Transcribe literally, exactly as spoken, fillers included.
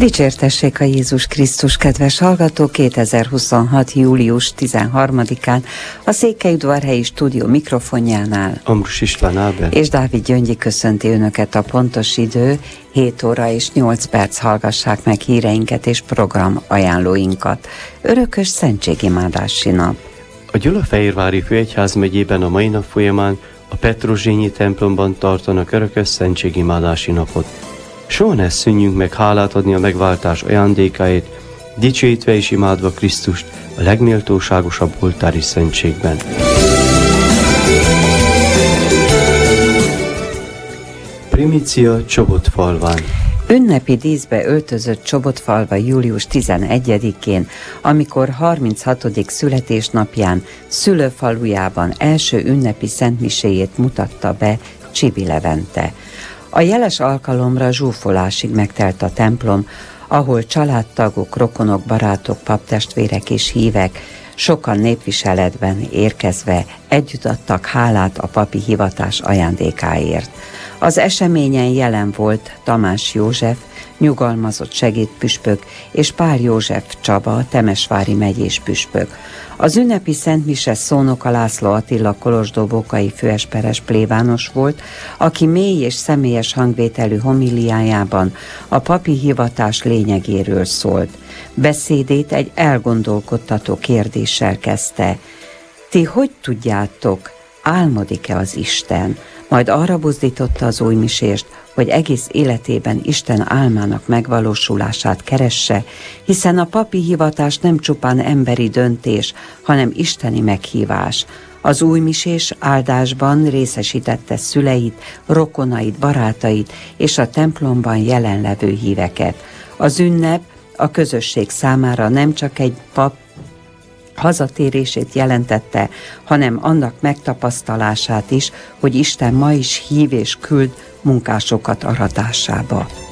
Dicsértessék a Jézus Krisztus, kedves hallgató! kétezer-huszonhat. július tizenharmadikán a Székelyudvarhelyi stúdió mikrofonjánál Ambrus István Ábel és Dávid Gyöngyi köszönti Önöket. A pontos idő hét óra és nyolc perc. Hallgassák meg híreinket és program ajánlóinkat. Örökös szentségimádási nap. A Gyulafehérvári Főegyházmegyében a mai nap folyamán a Petrozsényi templomban tartanak örökös szentségimádási napot. Soha ne szűnjünk meg hálát adni a megváltás ajándékáért, dicsőítve és imádva Krisztust a legméltóságosabb oltári szentségben. Primícia Csobotfalván. Ünnepi díszbe öltözött Csobotfalva július tizenegyedikén, amikor harminchatodik születésnapján szülőfalujában első ünnepi szentmiséjét mutatta be Csibi Levente. A jeles alkalomra zsúfolásig megtelt a templom, ahol családtagok, rokonok, barátok, paptestvérek és hívek sokan népviseletben érkezve együtt adtak hálát a papi hivatás ajándékáért. Az eseményen jelen volt Tamás József, nyugalmazott segédpüspök, és Pál József Csaba, temesvári megyés püspök. Az ünnepi szentmise szónoka László Attila kolozsdó-bokai főesperes plébános volt, aki mély és személyes hangvételű homiliájában a papi hivatás lényegéről szólt. Beszédét egy elgondolkodtató kérdéssel kezdte. Ti hogy tudjátok, álmodik-e az Isten? Majd arra buzdította az újmisést, hogy egész életében Isten álmának megvalósulását keresse, hiszen a papi hivatás nem csupán emberi döntés, hanem isteni meghívás. Az újmisés áldásban részesítette szüleit, rokonait, barátait és a templomban jelenlevő híveket. Az ünnep a közösség számára nem csak egy pap hazatérését jelentette, hanem annak megtapasztalását is, hogy Isten ma is hív és küld munkásokat aratásába.